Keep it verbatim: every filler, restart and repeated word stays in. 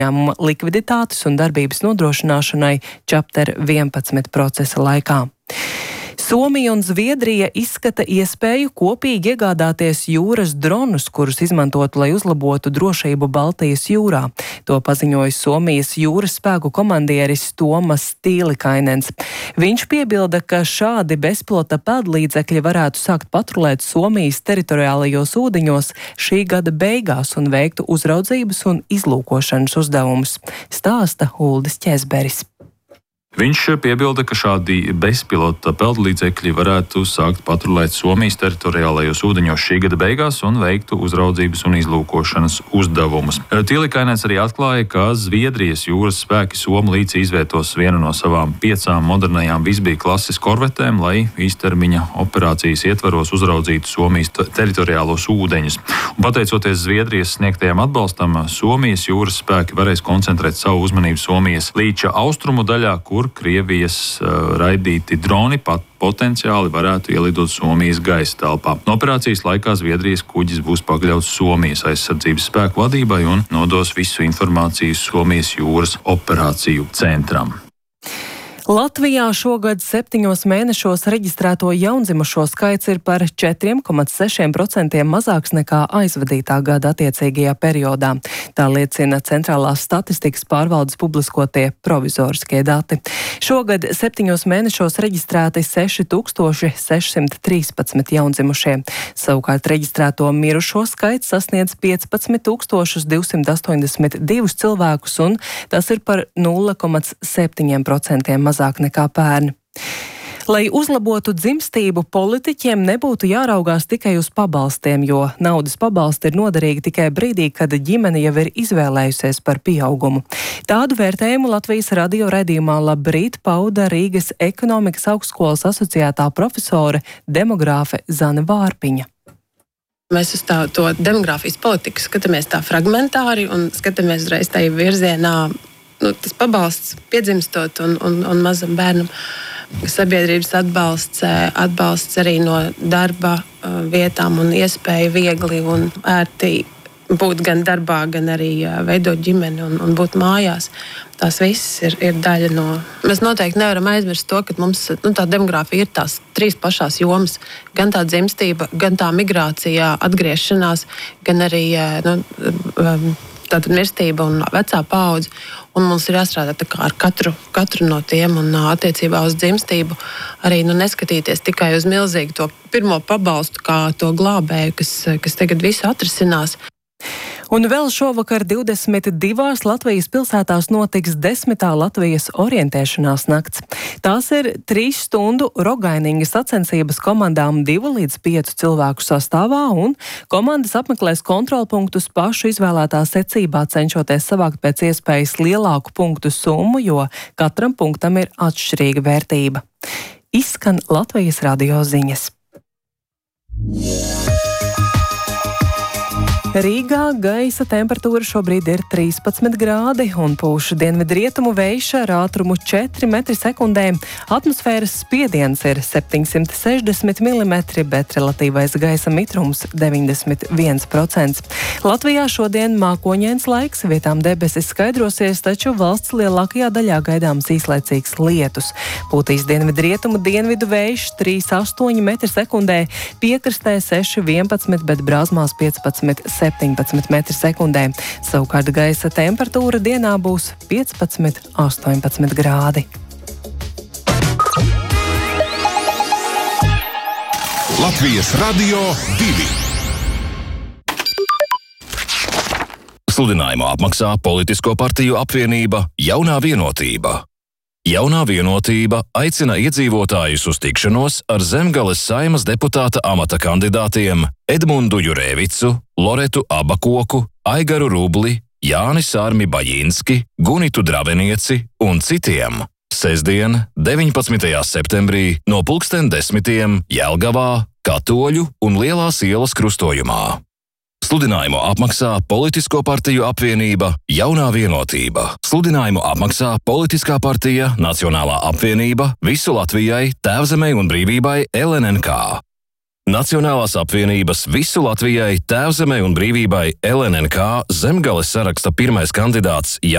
uzņēmuma likviditātes un darbības nodrošināšanai Chapter vienpadsmit procesa laikā. Somija un Zviedrija izskata iespēju kopīgi iegādāties jūras dronus, kurus izmantotu, lai uzlabotu drošību Baltijas jūrā. To paziņoja Somijas jūras spēku komandieris Tomas Tīlikainens. Viņš piebilda, ka šādi bezpilota peldlīdzekļi varētu sākt patrulēt Somijas teritoriālajos ūdeņos šī gada beigās un veiktu uzraudzības un izlūkošanas uzdevumus, stāsta Uldis Ķezberis. Viņš piebilda, ka šādi bezpilota peldlīdzekļi varētu sākt patrulēt Somijas teritoriālajos ūdeņos šī gada beigās un veiktu uzraudzības un izlūkošanas uzdevumus. Tīlikainens arī atklāja, ka Zviedrijas jūras spēki Somu līcī izvietos vienu no savām piecām modernajām Visbī klases korvetēm, lai īstermiņa operācijas ietvaros uzraudzītu Somijas teritoriālos ūdeņus. Un pateicoties Zviedrijas sniegtajam atbalstam, Somijas jūras spēki varēs koncentrēt savu uzmanību Somijas līča austrumu daļā, kur Krievijas uh, raidīti droni pat potenciāli varētu ielidot Somijas gaisa telpā. No operācijas laikā Zviedrijas kuģis būs pakļauts Somijas aizsardzības spēku vadībai un nodos visu informāciju Somijas jūras operāciju centram. Latvijā šogad septiņos mēnešos reģistrēto jaundzimušo skaits ir par četri komats seši procenti mazāks nekā aizvadītā gada attiecīgajā periodā. Tā liecina Centrālās statistikas pārvaldes publiskotie provizoriskie dati. Šogad septiņos mēnešos reģistrēti seši tūkstoši sešsimt trīspadsmit jaundzimušie. Savukārt reģistrēto mirušo skaits sasniedz piecpadsmit tūkstošus divsimt astoņdesmit divus cilvēkus, un tas ir par nulle komats septiņi procenti mazāk nekā pērn. Lai uzlabotu dzimstību, politiķiem nebūtu jāraugās tikai uz pabalstiem, jo naudas pabalsti ir noderīgi tikai brīdī, kad ģimene jau ir izvēlējusies par pieaugumu. Tādu vērtējumu Latvijas radio raidījumā Labrīt pauda Rīgas ekonomikas augstskolas asociētā profesore demogrāfe Zane Vārpiņa. Mēs uz tā, to demogrāfijas politiku skatāmies tā fragmentāri un skatāmies reiz tajā virzienā, nu, tas pabalsts piedzimstot un, un, un mazam bērnam, sabiedrības atbalsts, atbalsts arī no darba vietām un iespēja viegli un ērti būt gan darbā, gan arī veidot ģimeni un, un būt mājās. Tās visas ir, ir daļa no... Mēs noteikti nevaram aizmirst to, ka mums nu, tā demogrāfija ir tās trīs pašās jomas. Gan tā dzimstība, gan tā migrācijā atgriešanās, gan arī nu, tātad mirstība un vecā paudze. Un mums ir jāstrādā tā kā ar katru, katru no tiem un attiecībā uz dzimstību arī nu, neskatīties tikai uz milzīgu to pirmo pabalstu kā to glābēju, kas, kas tagad visu atrisinās. Un vēl šovakar divdesmit divās Latvijas pilsētās notiks desmitā Latvijas orientēšanās nakts. Tās ir trīs stundu rogaininga sacensības komandām divu līdz piecu cilvēku sastāvā, un komandas apmeklēs kontrolpunktus pašu izvēlētā secībā, cenšoties savākt pēc iespējas lielāku punktu summu, jo katram punktam ir atšķirīga vērtība. Izskan Latvijas radio ziņas. Rīgā gaisa temperatūra šobrīd ir trīspadsmit grādi un pūš dienvidrietumu vējš ar ātrumu četri metri sekundē. Atmosfēras spiediens ir septiņsimt sešdesmit milimetri, bet relatīvais gaisa mitrums deviņdesmit viens procents. Latvijā šodien mākoņains laiks, vietām debesis skaidrosies, taču valsts lielākajā daļā gaidāms īslaicīgs lietus. Pūtīs dienvidrietumu dienvidu vējš trīs astoņi metri sekundē, piekrastē seši vienpadsmit, bet brāzmās piecpadsmit septiņpadsmit metri sekundē. Savukārt gaisa temperatūra dienā būs piecpadsmit astoņpadsmit grādi. Latvijas radio divi. Sludinājumu apmaksā Politisko partiju apvienība Jaunā vienotība. Jaunā vienotība aicina iedzīvotājus uz tikšanos ar Zemgales Saeimas deputāta amata kandidātiem Edmundu Jurēvicu, Loretu Abakoku, Aigaru Rubli, Jāni Sārmi Bajinski, Gunitu Dravenieci un citiem. Sestdien, deviņpadsmitajā septembrī no pulksten desmitiem Jelgavā, Katoļu un Lielās ielas krustojumā. Sludinājumu apmaksā Politisko partiju apvienība Jaunā vienotība. Sludinājumu apmaksā Politiskā partija Nacionālā apvienība Visu Latvijai, Tēvzemei un brīvībai L N N K. Nacionālās apvienības Visu Latvijai, Tēvzemei un brīvībai L N N K Zemgales saraksta pirmais kandidāts